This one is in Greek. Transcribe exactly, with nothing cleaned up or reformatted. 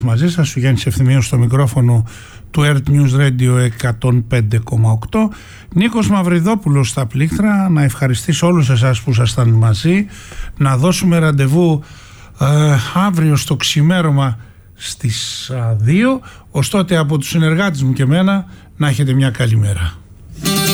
Μαζί σας ο Γιάννης Ευθυμίος στο μικρόφωνο του Earth News Radio εκατόν πέντε κόμμα οκτώ. Νίκος Μαυριδόπουλος στα πλήκτρα. Να ευχαριστήσω όλους εσάς που ήσασταν μαζί. Να δώσουμε ραντεβού ε, αύριο στο ξημέρωμα στις δύο. Ως τότε από τους συνεργάτες μου και εμένα να έχετε μια καλή μέρα.